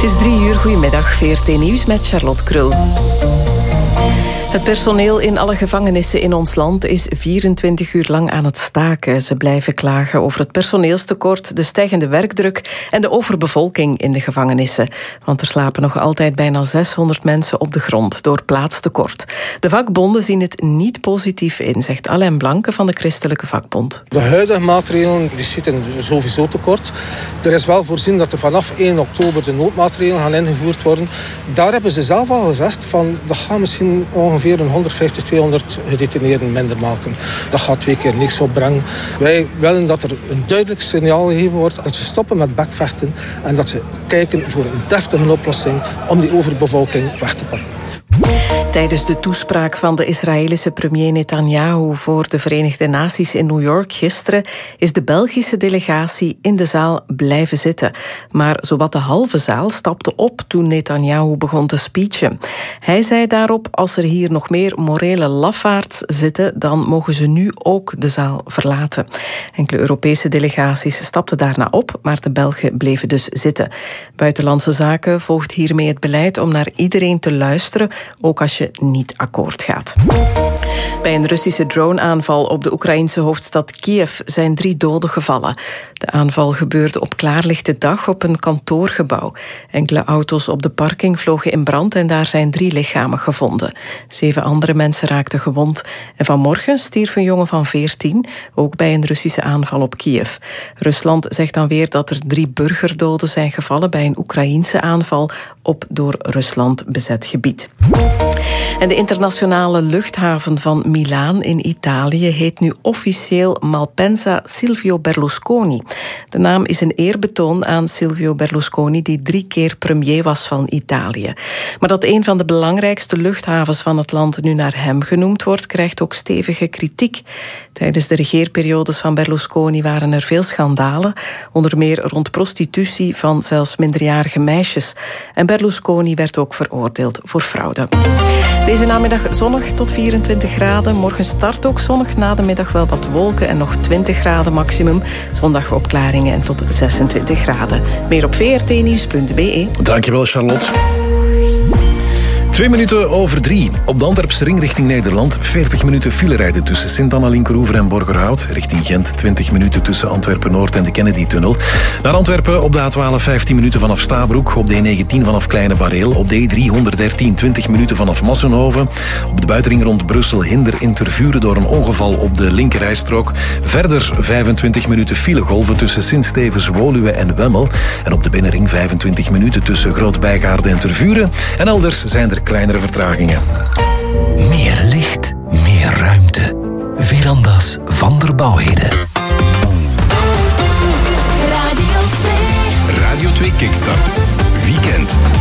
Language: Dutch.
Het is 3 uur, goedemiddag, VRT Nieuws met Charlotte Krul. Het personeel in alle gevangenissen in ons land is 24 uur lang aan het staken. Ze blijven klagen over het personeelstekort, de stijgende werkdruk en de overbevolking in de gevangenissen. Want er slapen nog altijd bijna 600 mensen op de grond door plaatstekort. De vakbonden zien het niet positief in, zegt Alain Blanke van de Christelijke Vakbond. De huidige maatregelen die schieten sowieso tekort. Er is wel voorzien dat er vanaf 1 oktober de noodmaatregelen gaan ingevoerd worden. Daar hebben ze zelf al gezegd van dat gaat misschien ongeveer 150, 200 gedetineerden minder maken. Dat gaat 2 keer niks opbrengen. Wij willen dat er een duidelijk signaal gegeven wordt dat ze stoppen met bekvechten en dat ze kijken voor een deftige oplossing om die overbevolking weg te pakken. Tijdens de toespraak van de Israëlische premier Netanyahu voor de Verenigde Naties in New York gisteren is de Belgische delegatie in de zaal blijven zitten. Maar zowat de halve zaal stapte op toen Netanyahu begon te speechen. Hij zei daarop, als er hier nog meer morele lafaards zitten, dan mogen ze nu ook de zaal verlaten. Enkele Europese delegaties stapten daarna op, maar de Belgen bleven dus zitten. Buitenlandse Zaken volgt hiermee het beleid om naar iedereen te luisteren, ook als je niet akkoord gaat. Bij een Russische droneaanval op de Oekraïnse hoofdstad Kiev zijn 3 doden gevallen. De aanval gebeurde op klaarlichte dag op een kantoorgebouw. Enkele auto's op de parking vlogen in brand en daar zijn 3 lichamen gevonden. 7 andere mensen raakten gewond. En vanmorgen stierf een jongen van 14, ook bij een Russische aanval op Kiev. Rusland zegt dan weer dat er 3 burgerdoden zijn gevallen bij een Oekraïense aanval op door Rusland bezet gebied. En de internationale luchthaven van Milaan in Italië heet nu officieel Malpensa Silvio Berlusconi. De naam is een eerbetoon aan Silvio Berlusconi, die 3 keer premier was van Italië. Maar dat een van de belangrijkste luchthavens van het land nu naar hem genoemd wordt, krijgt ook stevige kritiek. Tijdens de regeerperiodes van Berlusconi waren er veel schandalen, onder meer rond prostitutie van zelfs minderjarige meisjes. En Berlusconi werd ook veroordeeld voor fraude. Deze namiddag zonnig tot 24 graden. Morgen start ook zonnig, na de middag wel wat wolken en nog 20 graden maximum. Zondag opklaringen en tot 26 graden. Meer op vrtnieuws.be. Dankjewel, Charlotte. 2 minuten over 3. Op de Antwerpse ring richting Nederland 40 minuten file rijden tussen Sint-Anna-Linkeroever en Borgerhout. Richting Gent 20 minuten tussen Antwerpen-Noord en de Kennedy-tunnel. Naar Antwerpen op de A12 15 minuten vanaf Stabroek. Op de E19 vanaf Kleine Bareel. Op de E313 20 minuten vanaf Massenhoven. Op de buitenring rond Brussel hinder in Tervuren door een ongeval op de linkerrijstrook. Verder 25 minuten filegolven tussen Sint-Stevens, Woluwe en Wemmel. En op de binnenring 25 minuten tussen Groot-Bijgaarde en Tervuren. En elders zijn er kleinere vertragingen. Meer licht, meer ruimte. Veranda's van der Bouwheden. Radio 2 Kickstart.